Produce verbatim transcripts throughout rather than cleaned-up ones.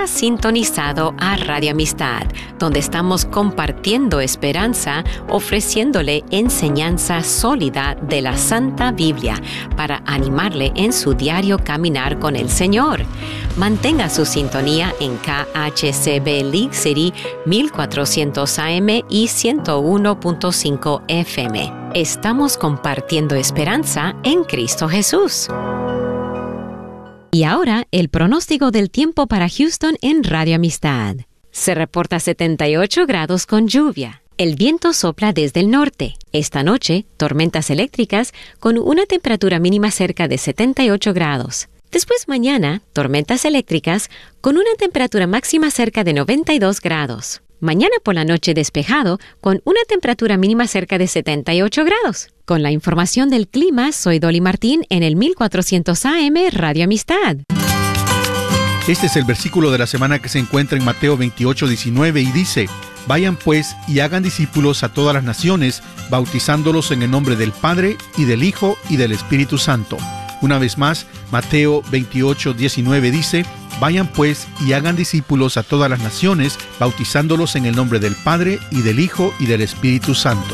sintonizado a Radio Amistad, donde estamos compartiendo esperanza, ofreciéndole enseñanza sólida de la Santa Biblia para animarle en su diario caminar con el Señor. Mantenga su sintonía en K H C B League City mil cuatrocientos A M y ciento uno punto cinco F M. Estamos compartiendo esperanza en Cristo Jesús. Y ahora, el pronóstico del tiempo para Houston en Radio Amistad. Se reporta setenta y ocho grados con lluvia. El viento sopla desde el norte. Esta noche, tormentas eléctricas con una temperatura mínima cerca de setenta y ocho grados. Después mañana, tormentas eléctricas con una temperatura máxima cerca de noventa y dos grados. Mañana por la noche despejado con una temperatura mínima cerca de setenta y ocho grados. Con la información del clima, soy Dolly Martín en el mil cuatrocientos A M Radio Amistad. Este es el versículo de la semana que se encuentra en Mateo veintiocho, diecinueve y dice: Vayan pues y hagan discípulos a todas las naciones, bautizándolos en el nombre del Padre y del Hijo y del Espíritu Santo. Una vez más, Mateo veintiocho, diecinueve dice: Vayan pues y hagan discípulos a todas las naciones, bautizándolos en el nombre del Padre y del Hijo y del Espíritu Santo.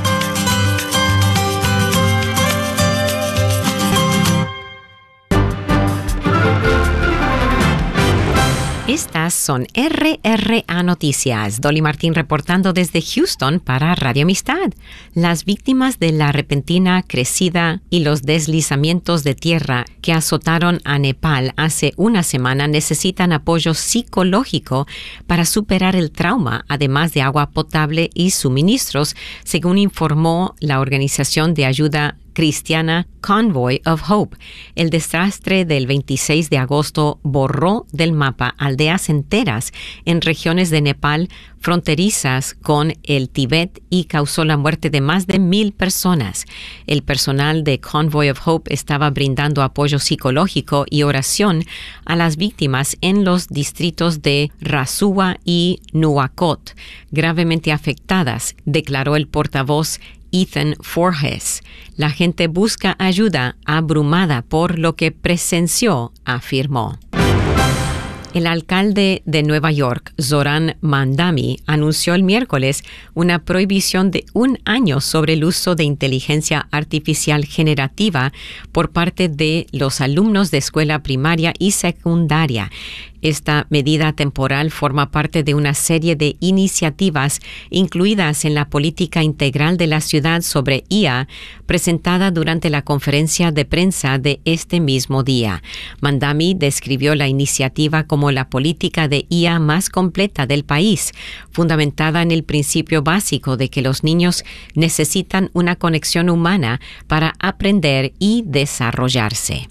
Estas son R R A Noticias. Dolly Martín reportando desde Houston para Radio Amistad. Las víctimas de la repentina crecida y los deslizamientos de tierra que azotaron a Nepal hace una semana necesitan apoyo psicológico para superar el trauma, además de agua potable y suministros, según informó la organización de ayuda cristiana Convoy of Hope. El desastre del veintiséis de agosto borró del mapa aldeas enteras en regiones de Nepal fronterizas con el Tíbet y causó la muerte de más de mil personas. El personal de Convoy of Hope estaba brindando apoyo psicológico y oración a las víctimas en los distritos de Rasuwa y Nuwakot, gravemente afectadas, declaró el portavoz Ethan Forges. La gente busca ayuda abrumada por lo que presenció, afirmó. El alcalde de Nueva York, Zoran Mandami, anunció el miércoles una prohibición de un año sobre el uso de inteligencia artificial generativa por parte de los alumnos de escuela primaria y secundaria. Esta medida temporal forma parte de una serie de iniciativas incluidas en la política integral de la ciudad sobre I A, presentada durante la conferencia de prensa de este mismo día. Mandami describió la iniciativa como la política de I A más completa del país, fundamentada en el principio básico de que los niños necesitan una conexión humana para aprender y desarrollarse.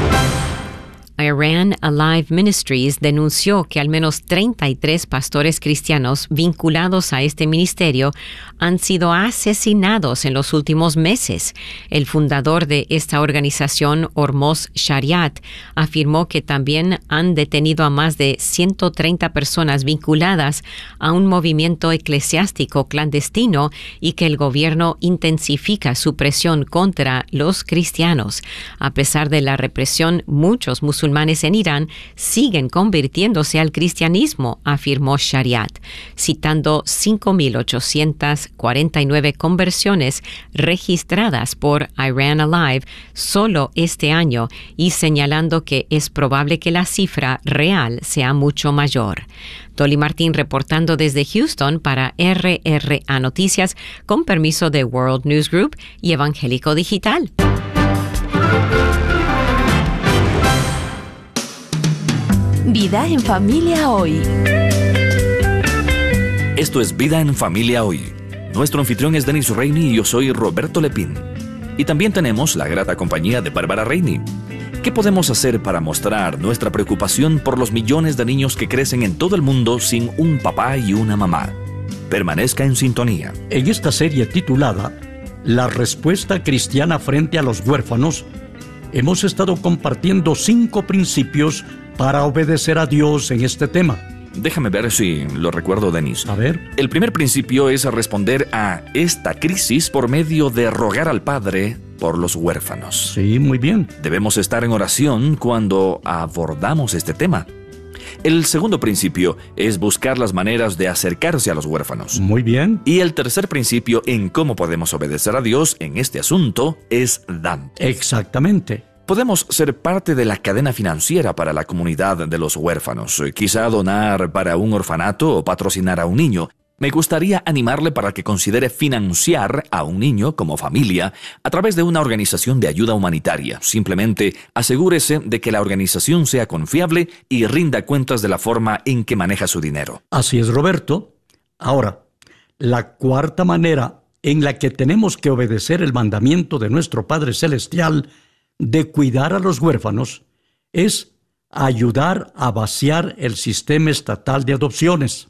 Iran Alive Ministries denunció que al menos treinta y tres pastores cristianos vinculados a este ministerio han sido asesinados en los últimos meses. El fundador de esta organización, Hormoz Shariat, afirmó que también han detenido a más de ciento treinta personas vinculadas a un movimiento eclesiástico clandestino y que el gobierno intensifica su presión contra los cristianos. A pesar de la represión, muchos musulmanes en Irán siguen convirtiéndose al cristianismo, afirmó Shariat, citando cinco mil ochocientas cuarenta y nueve conversiones registradas por Iran Alive solo este año y señalando que es probable que la cifra real sea mucho mayor. Dolly Martín reportando desde Houston para R R A Noticias con permiso de World News Group y Evangélico Digital. Vida en Familia Hoy. Esto es Vida en Familia Hoy. Nuestro anfitrión es Dennis Rainey y yo soy Roberto Lepín. Y también tenemos la grata compañía de Bárbara Rainey. ¿Qué podemos hacer para mostrar nuestra preocupación por los millones de niños que crecen en todo el mundo sin un papá y una mamá? Permanezca en sintonía. En esta serie titulada La respuesta cristiana frente a los huérfanos, hemos estado compartiendo cinco principios para obedecer a Dios en este tema. Déjame ver si lo recuerdo, Denis. A ver. El primer principio es responder a esta crisis por medio de rogar al Padre por los huérfanos. Sí, muy bien. Debemos estar en oración cuando abordamos este tema. El segundo principio es buscar las maneras de acercarse a los huérfanos. Muy bien. Y el tercer principio en cómo podemos obedecer a Dios en este asunto es dando. Exactamente. Podemos ser parte de la cadena financiera para la comunidad de los huérfanos, quizá donar para un orfanato o patrocinar a un niño. Me gustaría animarle para que considere financiar a un niño como familia a través de una organización de ayuda humanitaria. Simplemente asegúrese de que la organización sea confiable y rinda cuentas de la forma en que maneja su dinero. Así es, Roberto. Ahora, la cuarta manera en la que tenemos que obedecer el mandamiento de nuestro Padre Celestial de cuidar a los huérfanos es ayudar a vaciar el sistema estatal de adopciones.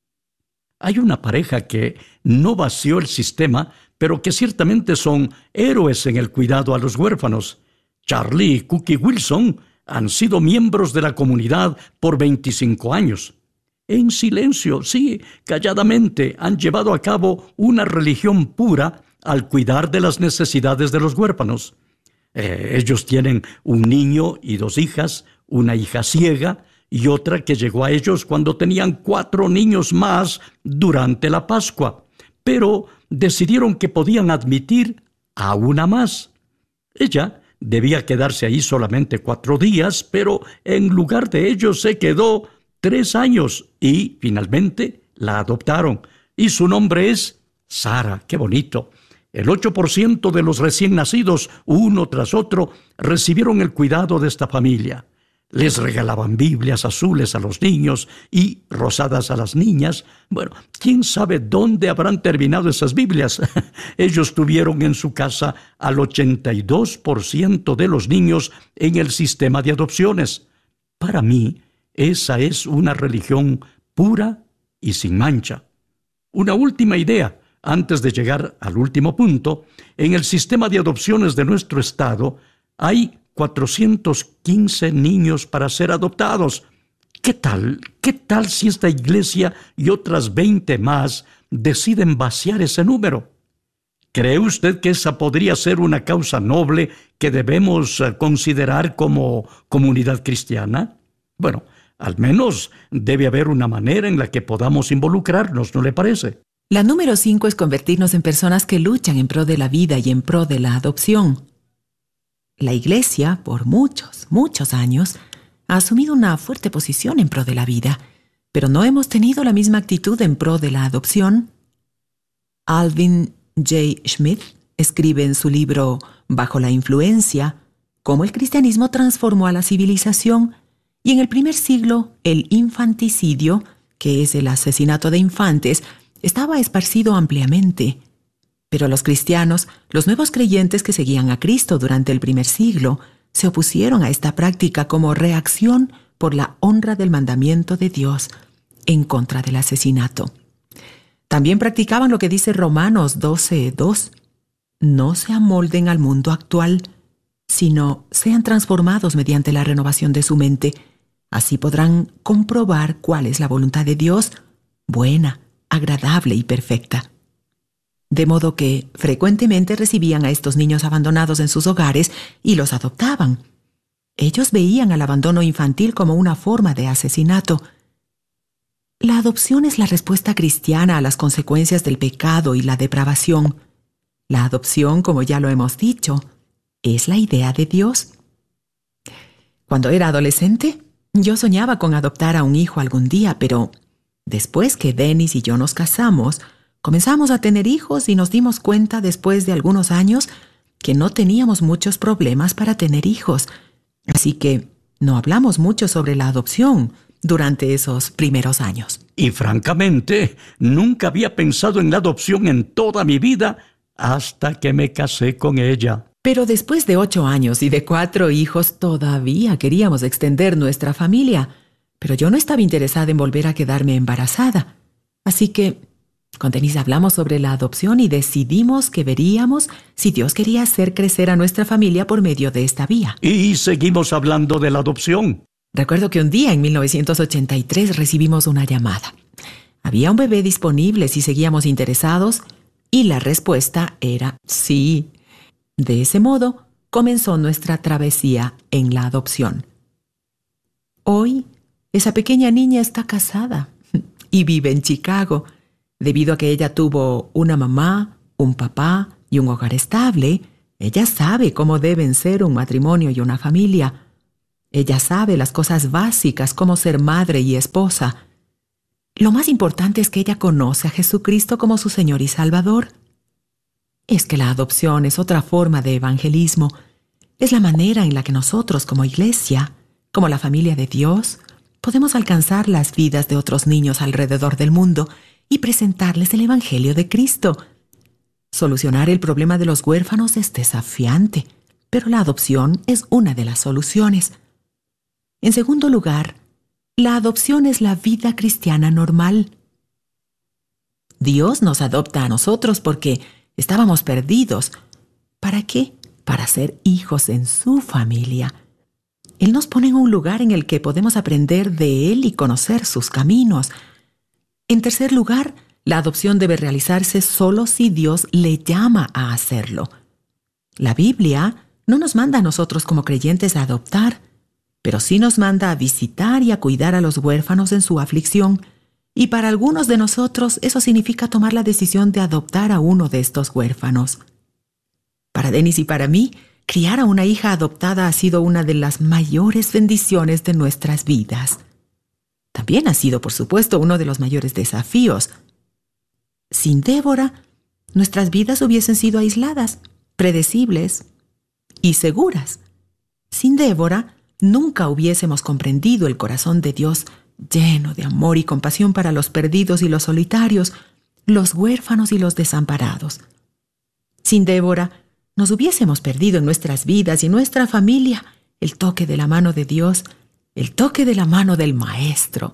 Hay una pareja que no vació el sistema, pero que ciertamente son héroes en el cuidado a los huérfanos. Charlie y Cookie Wilson han sido miembros de la comunidad por veinticinco años. En silencio, sí, calladamente, han llevado a cabo una religión pura al cuidar de las necesidades de los huérfanos. Eh, ellos tienen un niño y dos hijas, una hija ciega, y otra que llegó a ellos cuando tenían cuatro niños más durante la Pascua, pero decidieron que podían admitir a una más. Ella debía quedarse ahí solamente cuatro días, pero en lugar de ello se quedó tres años y finalmente la adoptaron. Y su nombre es Sara. ¡Qué bonito! El ocho por ciento de los recién nacidos, uno tras otro, recibieron el cuidado de esta familia. Les regalaban Biblias azules a los niños y rosadas a las niñas. Bueno, ¿quién sabe dónde habrán terminado esas Biblias? Ellos tuvieron en su casa al ochenta y dos por ciento de los niños en el sistema de adopciones. Para mí, esa es una religión pura y sin mancha. Una última idea, antes de llegar al último punto. En el sistema de adopciones de nuestro estado hay cuatrocientos quince niños para ser adoptados. ¿Qué tal? ¿Qué tal si esta iglesia y otras veinte más deciden vaciar ese número? ¿Cree usted que esa podría ser una causa noble que debemos considerar como comunidad cristiana? Bueno, al menos debe haber una manera en la que podamos involucrarnos, ¿no le parece? La número cinco es convertirnos en personas que luchan en pro de la vida y en pro de la adopción. La Iglesia, por muchos, muchos años, ha asumido una fuerte posición en pro de la vida, pero no hemos tenido la misma actitud en pro de la adopción. Alvin J. Schmidt escribe en su libro Bajo la influencia cómo el cristianismo transformó a la civilización, y en el primer siglo el infanticidio, que es el asesinato de infantes, estaba esparcido ampliamente. Pero los cristianos, los nuevos creyentes que seguían a Cristo durante el primer siglo, se opusieron a esta práctica como reacción por la honra del mandamiento de Dios en contra del asesinato. También practicaban lo que dice Romanos doce dos. No se amolden al mundo actual, sino sean transformados mediante la renovación de su mente. Así podrán comprobar cuál es la voluntad de Dios, buena, agradable y perfecta. De modo que frecuentemente recibían a estos niños abandonados en sus hogares y los adoptaban. Ellos veían al abandono infantil como una forma de asesinato. La adopción es la respuesta cristiana a las consecuencias del pecado y la depravación. La adopción, como ya lo hemos dicho, es la idea de Dios. Cuando era adolescente, yo soñaba con adoptar a un hijo algún día, pero después que Dennis y yo nos casamos, comenzamos a tener hijos y nos dimos cuenta después de algunos años que no teníamos muchos problemas para tener hijos. Así que no hablamos mucho sobre la adopción durante esos primeros años. Y francamente, nunca había pensado en la adopción en toda mi vida hasta que me casé con ella. Pero después de ocho años y de cuatro hijos, todavía queríamos extender nuestra familia. Pero yo no estaba interesada en volver a quedarme embarazada. Así que con Denise hablamos sobre la adopción y decidimos que veríamos si Dios quería hacer crecer a nuestra familia por medio de esta vía. Y seguimos hablando de la adopción. Recuerdo que un día en mil novecientos ochenta y tres recibimos una llamada. Había un bebé disponible si seguíamos interesados y la respuesta era sí. De ese modo comenzó nuestra travesía en la adopción. Hoy Esa pequeña niña está casada y vive en Chicago. Debido a que ella tuvo una mamá, un papá y un hogar estable, ella sabe cómo deben ser un matrimonio y una familia. Ella sabe las cosas básicas como ser madre y esposa. Lo más importante es que ella conoce a Jesucristo como su Señor y Salvador. Es que la adopción es otra forma de evangelismo. Es la manera en la que nosotros como iglesia, como la familia de Dios, podemos alcanzar las vidas de otros niños alrededor del mundo y presentarles el Evangelio de Cristo. Solucionar el problema de los huérfanos es desafiante, pero la adopción es una de las soluciones. En segundo lugar, la adopción es la vida cristiana normal. Dios nos adopta a nosotros porque estábamos perdidos. ¿Para qué? Para ser hijos en su familia. Él nos pone en un lugar en el que podemos aprender de Él y conocer sus caminos. En tercer lugar, la adopción debe realizarse solo si Dios le llama a hacerlo. La Biblia no nos manda a nosotros como creyentes a adoptar, pero sí nos manda a visitar y a cuidar a los huérfanos en su aflicción, y para algunos de nosotros eso significa tomar la decisión de adoptar a uno de estos huérfanos. Para Denis y para mí, criar a una hija adoptada ha sido una de las mayores bendiciones de nuestras vidas. También ha sido, por supuesto, uno de los mayores desafíos. Sin Débora, nuestras vidas hubiesen sido aisladas, predecibles y seguras. Sin Débora, nunca hubiésemos comprendido el corazón de Dios lleno de amor y compasión para los perdidos y los solitarios, los huérfanos y los desamparados. Sin Débora, nos hubiésemos perdido en nuestras vidas y en nuestra familia el toque de la mano de Dios, el toque de la mano del Maestro.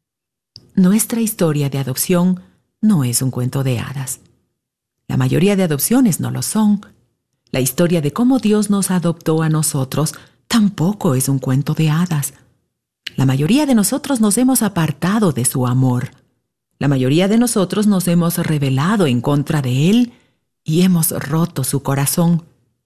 Nuestra historia de adopción no es un cuento de hadas. La mayoría de adopciones no lo son. La historia de cómo Dios nos adoptó a nosotros tampoco es un cuento de hadas. La mayoría de nosotros nos hemos apartado de su amor. La mayoría de nosotros nos hemos rebelado en contra de Él y hemos roto su corazón.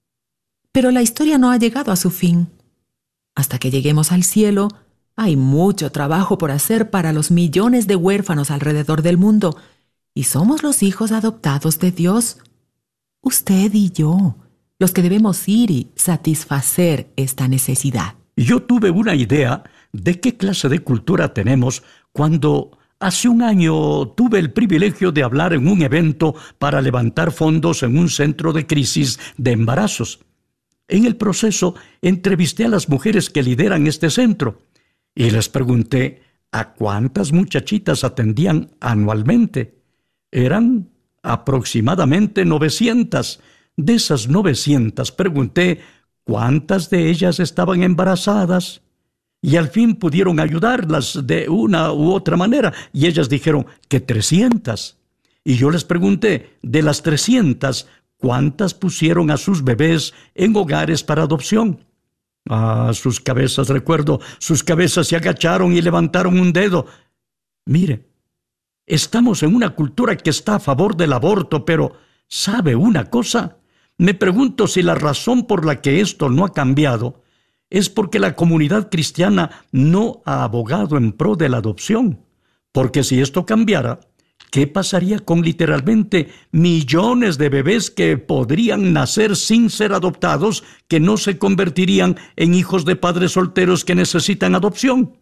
Pero la historia no ha llegado a su fin. Hasta que lleguemos al cielo, hay mucho trabajo por hacer para los millones de huérfanos alrededor del mundo, y somos los hijos adoptados de Dios. Usted y yo, los que debemos ir y satisfacer esta necesidad. Yo tuve una idea de qué clase de cultura tenemos cuando hace un año tuve el privilegio de hablar en un evento para levantar fondos en un centro de crisis de embarazos. En el proceso entrevisté a las mujeres que lideran este centro y les pregunté a cuántas muchachitas atendían anualmente. Eran aproximadamente novecientas. De esas novecientas pregunté cuántas de ellas estaban embarazadas y al fin pudieron ayudarlas de una u otra manera y ellas dijeron que trescientas. Y yo les pregunté, de las trescientas, ¿cuántas pusieron a sus bebés en hogares para adopción? Ah, sus cabezas, recuerdo, sus cabezas se agacharon y levantaron un dedo. Mire, estamos en una cultura que está a favor del aborto, pero ¿sabe una cosa? Me pregunto si la razón por la que esto no ha cambiado es porque la comunidad cristiana no ha abogado en pro de la adopción. Porque si esto cambiara, ¿qué pasaría con literalmente millones de bebés que podrían nacer sin ser adoptados, que no se convertirían en hijos de padres solteros que necesitan adopción?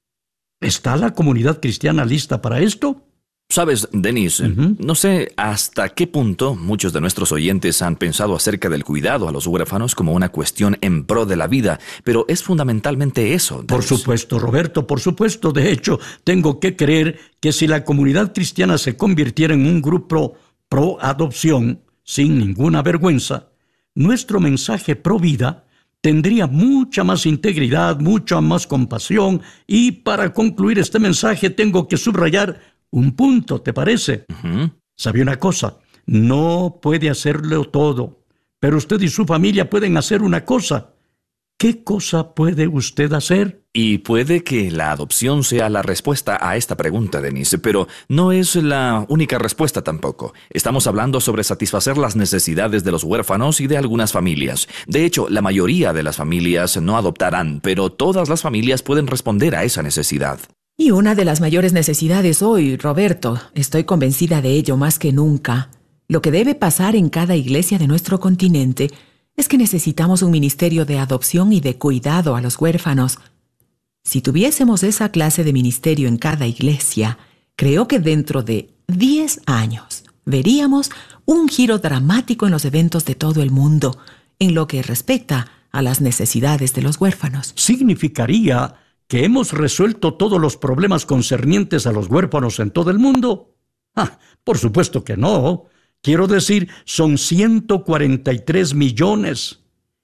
¿Está la comunidad cristiana lista para esto? Sabes, Denis, uh-huh. no sé hasta qué punto muchos de nuestros oyentes han pensado acerca del cuidado a los huérfanos como una cuestión en pro de la vida, pero es fundamentalmente eso, Denis. Por supuesto, Roberto, por supuesto. De hecho, tengo que creer que si la comunidad cristiana se convirtiera en un grupo pro adopción, sin ninguna vergüenza, nuestro mensaje pro vida tendría mucha más integridad, mucha más compasión, y para concluir este mensaje tengo que subrayar un punto, ¿te parece? Uh-huh. ¿Sabe una cosa? No puede hacerlo todo, pero usted y su familia pueden hacer una cosa: ¿qué cosa puede usted hacer? Y puede que la adopción sea la respuesta a esta pregunta, Denise, pero no es la única respuesta tampoco. Estamos hablando sobre satisfacer las necesidades de los huérfanos y de algunas familias. De hecho, la mayoría de las familias no adoptarán, pero todas las familias pueden responder a esa necesidad. Y una de las mayores necesidades hoy, Roberto, estoy convencida de ello más que nunca. Lo que debe pasar en cada iglesia de nuestro continente es que necesitamos un ministerio de adopción y de cuidado a los huérfanos. Si tuviésemos esa clase de ministerio en cada iglesia, creo que dentro de diez años veríamos un giro dramático en los eventos de todo el mundo, en lo que respecta a las necesidades de los huérfanos. ¿Significaría que hemos resuelto todos los problemas concernientes a los huérfanos en todo el mundo? Ah, por supuesto que no. Quiero decir, son ciento cuarenta y tres millones.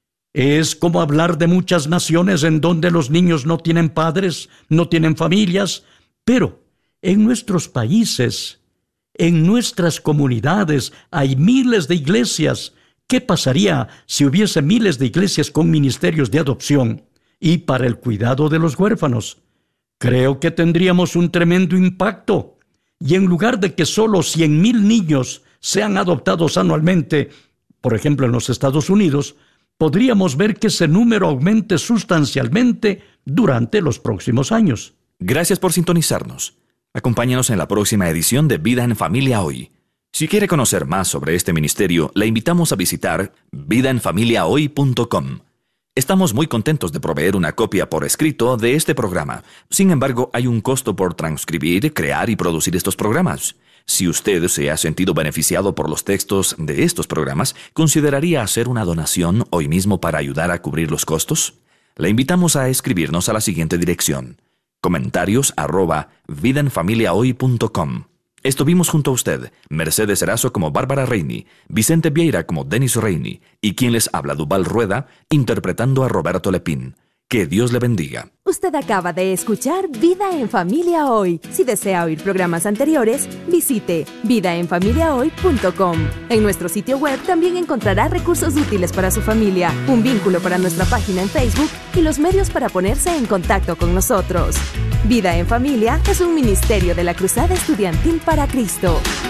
Es como hablar de muchas naciones en donde los niños no tienen padres, no tienen familias, pero en nuestros países, en nuestras comunidades, hay miles de iglesias. ¿Qué pasaría si hubiese miles de iglesias con ministerios de adopción y para el cuidado de los huérfanos? Creo que tendríamos un tremendo impacto. Y en lugar de que solo cien mil niños sean adoptados anualmente, por ejemplo en los Estados Unidos, podríamos ver que ese número aumente sustancialmente durante los próximos años. Gracias por sintonizarnos. Acompáñanos en la próxima edición de Vida en Familia Hoy. Si quiere conocer más sobre este ministerio, le invitamos a visitar vida en familia hoy punto com. Estamos muy contentos de proveer una copia por escrito de este programa. Sin embargo, hay un costo por transcribir, crear y producir estos programas. Si usted se ha sentido beneficiado por los textos de estos programas, ¿consideraría hacer una donación hoy mismo para ayudar a cubrir los costos? Le invitamos a escribirnos a la siguiente dirección: comentarios arroba vida en familia hoy punto com. Estuvimos junto a usted, Mercedes Erazo como Bárbara Rainey, Vicente Vieira como Denis Rainey y quien les habla, Duval Rueda, interpretando a Roberto Lepín. Que Dios le bendiga. Usted acaba de escuchar Vida en Familia Hoy. Si desea oír programas anteriores, visite vida en familia hoy punto com. En nuestro sitio web también encontrará recursos útiles para su familia, un vínculo para nuestra página en Facebook y los medios para ponerse en contacto con nosotros. Vida en Familia es un ministerio de la Cruzada Estudiantil para Cristo.